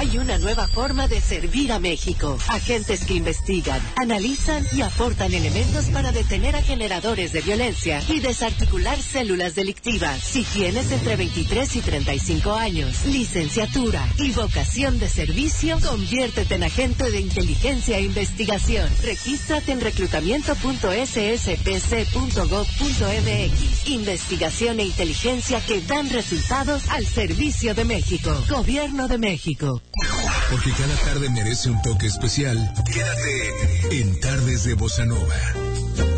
Hay una nueva forma de servir a México. Agentes que investigan, analizan y aportan elementos para detener a generadores de violencia y desarticular células delictivas. Si tienes entre 23 y 35 años, licenciatura y vocación de servicio, conviértete en agente de inteligencia e investigación. Regístrate en reclutamiento.sspc.gov.mx. Investigación e inteligencia que dan resultados al servicio de México. Gobierno de México. Porque cada tarde merece un toque especial. Quédate en Tardes de Bossa Nova.